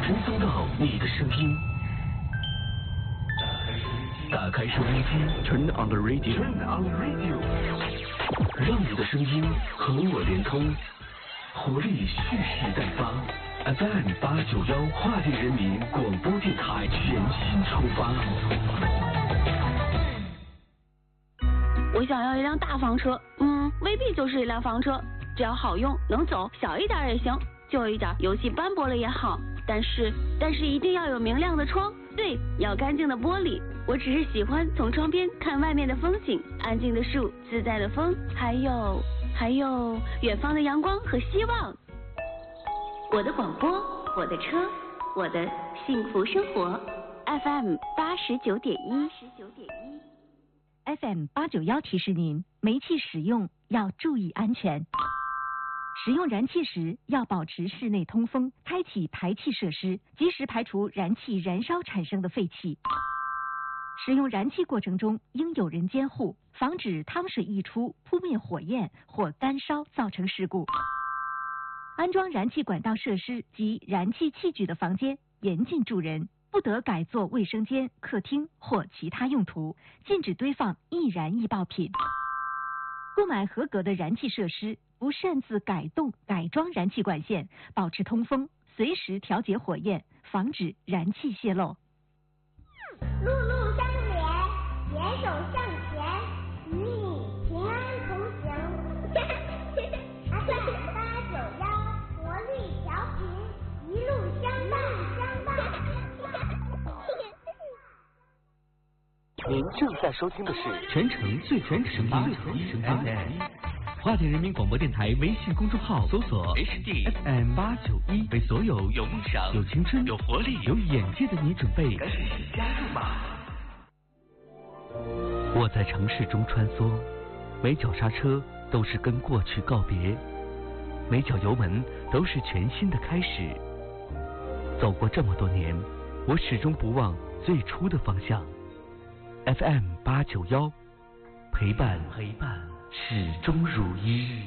传送到你的声音。打开收音机 ，Turn on the radio， 让你的声音和我连通，活力蓄势待发。FM 891跨境人民广播电台全新出发。 我想要一辆大房车，未必就是一辆房车，只要好用能走，小一点也行，旧一点油漆斑驳了也好，但是一定要有明亮的窗，对，要干净的玻璃。我只是喜欢从窗边看外面的风景，安静的树，自在的风，还有远方的阳光和希望。我的广播，我的车，我的幸福生活。FM 89.1 FM 891提示您，煤气使用要注意安全。使用燃气时要保持室内通风，开启排气设施，及时排除燃气燃烧产生的废气。使用燃气过程中应有人监护，防止汤水溢出扑灭火焰或干烧造成事故。安装燃气管道设施及燃气器具的房间严禁住人，不得改作卫生间、客厅或其他用途，禁止堆放易燃易爆品。购买合格的燃气设施，不擅自改动、改装燃气管线，保持通风，随时调节火焰，防止燃气泄漏。 路路相连，携手向前，与你平安同行。FM891，活力调频，一路相伴。 您正在收听的是全程最全声音 FM 华典人民广播电台微信公众号搜索 HD FM 891，为所有有梦想、有青春、有活力、有眼界的你准备。赶紧加入吧！我在城市中穿梭，每脚刹车都是跟过去告别，每脚油门都是全新的开始。走过这么多年，我始终不忘最初的方向。FM891，陪伴始终如一。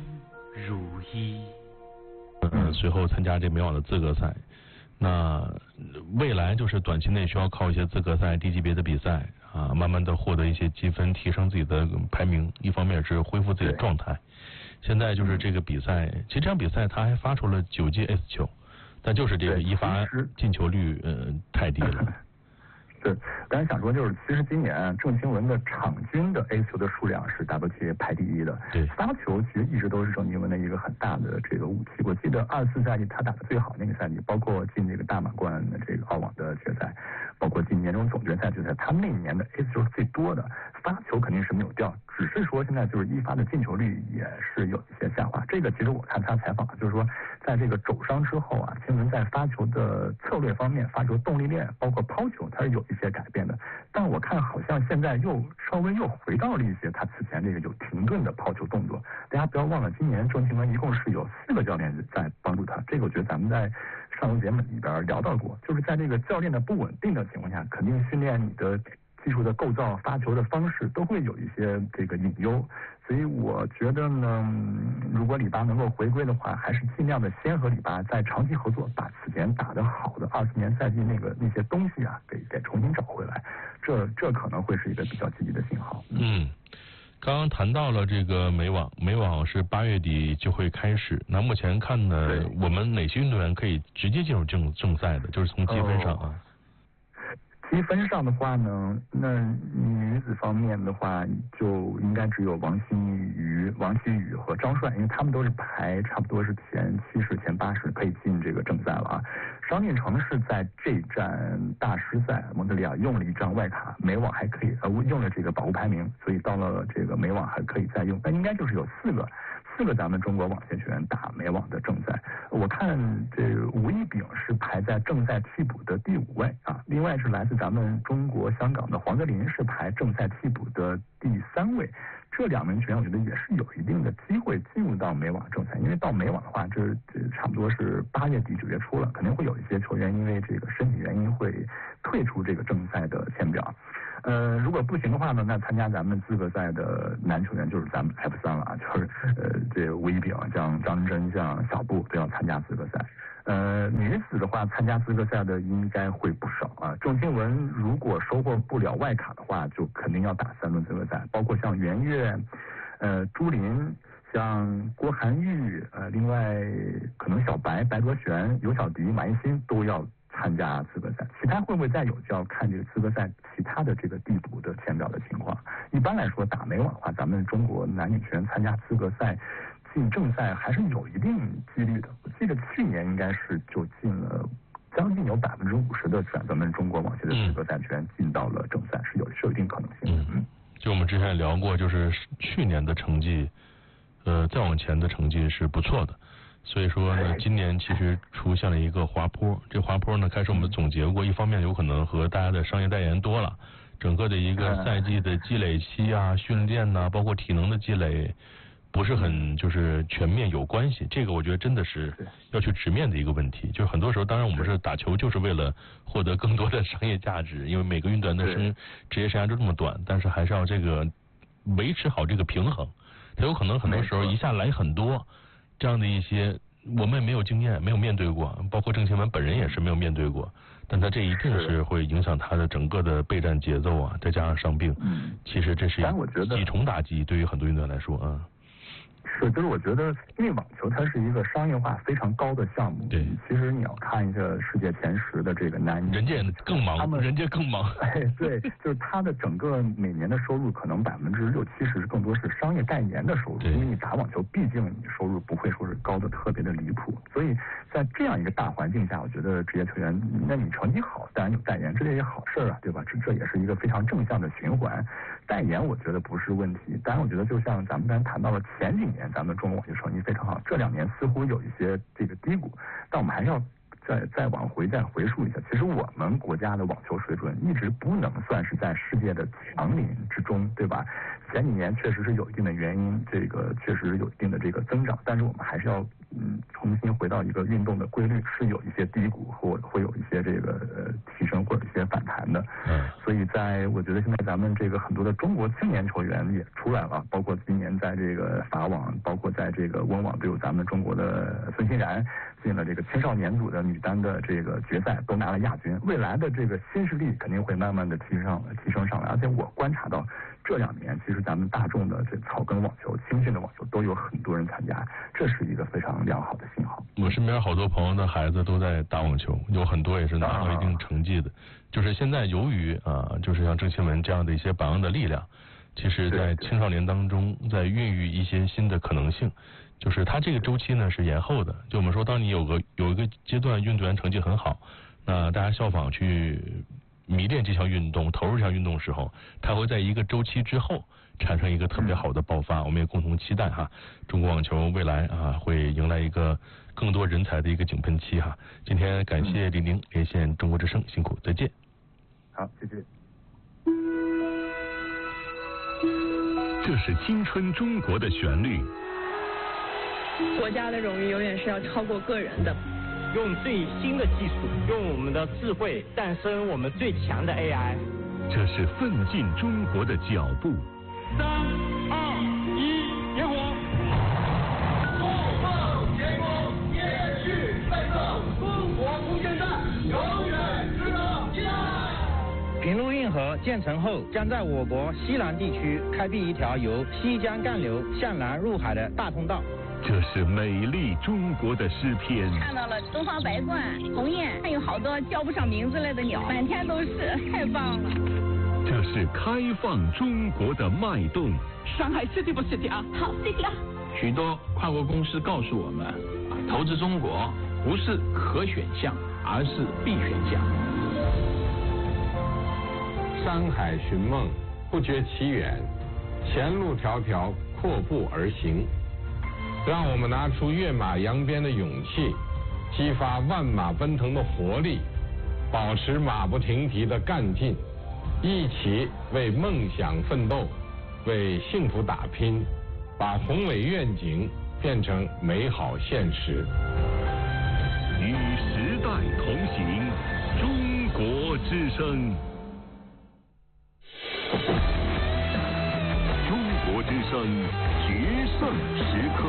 随后参加这美网的资格赛。那未来就是短期内需要靠一些资格赛、低级别的比赛啊，慢慢的获得一些积分，提升自己的排名。一方面是恢复自己的状态。现在就是这个比赛，其实这场比赛他还发出了9记 S 球，但就是这个一发进球率太低了。 对，刚才想说就是，其实今年郑钦文的场均的 A 球的数量是 WTA 排第一的。 对， 发球其实一直都是郑钦文的一个很大的这个武器。我记得24赛季他打的最好那个赛季，包括进这个大满贯的这个澳网的决赛，包括进年终总决赛决赛，他那一年的 A 球是最多的，发球肯定是没有掉，只是说现在就是一发的进球率也是有一些下滑。这个其实我看他采访就是说，在这个肘伤之后啊，钦文在发球的策略方面、发球动力链，包括抛球，他是有一些改变的。但我看好像现在稍微回到了一些他此前这个有停顿的抛球动作。大家不要忘了，今年郑钦文一共是有4个教练在帮助他。这个我觉得咱们在上周节目里边聊到过，就是在这个教练的不稳定的情况下，肯定训练你的技术的构造、发球的方式都会有一些这个隐忧。所以我觉得呢，如果里巴能够回归的话，还是尽量的先和里巴在长期合作，把此前打得好的24年赛季那些东西啊，给重新找回来。这可能会是一个比较积极的信号。 刚刚谈到了这个美网是8月底就会开始。那目前看呢，我们哪些运动员可以直接进入正赛的？就是从积分上啊。 积分上的话呢，那女子方面的话，就应该只有王曦雨和张帅，因为他们都是排差不多是前70、前80可以进这个正赛了啊。商定成是在这站大师赛蒙特利尔用了一张外卡，美网还可以用了这个保护排名，所以到了这个美网还可以再用。那应该就是有4个咱们中国网线学员打美网的正赛。我看这吴一丙是排在正赛替补的第5位啊，另外是来自咱们中国香港的黄泽林是排正赛替补的第3位。这2名球员我觉得也是有一定的机会进入到美网正赛，因为到美网的话，这差不多是8月底9月初了，肯定会有一些球员因为这个身体原因会退出这个正赛的签表。 如果不行的话呢，那参加咱们资格赛的男球员就是咱们 F3了啊，就是这吴一丙、像张真、像小布都要参加资格赛。女子的话，参加资格赛的应该会不少啊。郑钦文如果收获不了外卡的话，就肯定要打3轮资格赛，包括像袁岳、朱琳、像郭涵玉，另外可能小白、白德璇、尤小迪、马一新都要参加资格赛。其他会不会再有，就要看这个资格赛其他的这个地补的填表的情况。一般来说，打美网的话，咱们中国男女球员参加资格赛进正赛还是有一定几率的。我记得去年应该是就进了将近有50%的咱们中国网协的资格赛球员进到了正赛，是有一定可能性的。 就我们之前聊过，就是去年的成绩，再往前的成绩是不错的。所以说呢，今年其实出现了一个滑坡。这滑坡呢，开始我们总结过，一方面有可能和大家的商业代言多了，整个的一个赛季的积累期啊、训练呐，包括体能的积累，不是很就是全面有关系。这个我觉得真的是要去直面的一个问题。就是很多时候，当然我们是打球就是为了获得更多的商业价值，因为每个运动员的职业生涯都这么短，但是还是要这个维持好这个平衡。它有可能很多时候一下来很多。这样的一些我们也没有经验，没有面对过，包括郑钦文本人也是没有面对过，但他这一定是会影响他的整个的备战节奏啊，再加上伤病，其实这是几重打击对于很多运动员来说啊。 是，就是我觉得，因为网球它是一个商业化非常高的项目。 对， 其实你要看一下世界前10的这个男女， 人家更忙，人家更忙。 对，就是他的整个每年的收入可能60%-70%更多是商业代言的收入，因为你打网球，毕竟你收入不会说是高的特别的离谱，所以在这样一个大环境下，我觉得职业球员，那你成绩好，当然有代言，这也好事啊，对吧？这也是一个非常正向的循环。代言我觉得不是问题，当然我觉得就像咱们刚才谈到了前几年咱们中国网球成绩非常好，这2年似乎有一些这个低谷，但我们还是要再往回溯一下。其实我们国家的网球水准一直不能算是在世界的强邻之中，对吧？前几年确实是有一定的原因，这个确实有一定的这个增长，但是我们还是要重新回到一个运动的规律，是有一些低谷或会有一些这个提升或者一些反弹的。所以我觉得现在咱们这个很多的中国青年球员也出来了，包括今年在这个法网，包括在这个温网都有咱们中国的孙欣然进了这个青少年组的女单的这个决赛，都拿了亚军。未来的这个新势力肯定会慢慢的提升上来，而且我观察到这2年其实咱们大众的这草根网球、青训的网球都有很多人参加，这是一个非常良好的信号。 我身边好多朋友的孩子都在打网球，有很多也是拿到一定成绩的。就是现在由于就是像郑钦文这样的一些榜样的力量，其实在青少年当中在孕育一些新的可能性。就是它这个周期呢是延后的，就我们说，当你有一个阶段运动员成绩很好，那大家效仿去迷恋这项运动、投入这项运动的时候，它会在一个周期之后产生一个特别好的爆发。我们也共同期待中国网球未来会迎来一个更多人才的一个井喷期今天感谢李宁连线中国之声，辛苦，再见。 好，谢谢。 这是青春中国的旋律。 国家的荣誉永远是要超过个人的。 用最新的技术，用我们的智慧诞生我们最强的 AI。 这是奋进中国的脚步。 3、2、1，点火！ 后方前锋，延续赛道，中国无限战，永远值得期待。 平陆运河建成后，将在我国西南地区开辟一条由西江干流向南入海的大通道。 这是美丽中国的诗篇。 看到了东方白鹳、鸿雁，还有好多叫不上名字来的鸟，满天都是，太棒了。 这是开放中国的脉动。 上海 City 不 City 啊？好 City 啊！ 许多跨国公司告诉我们，投资中国不是可选项，而是必选项。 山海寻梦，不觉其远；前路迢迢，阔步而行。让我们拿出跃马扬鞭的勇气，激发万马奔腾的活力，保持马不停蹄的干劲，一起为梦想奋斗，为幸福打拼，把宏伟愿景变成美好现实。 与时代同行，中国之声。 生决胜时刻。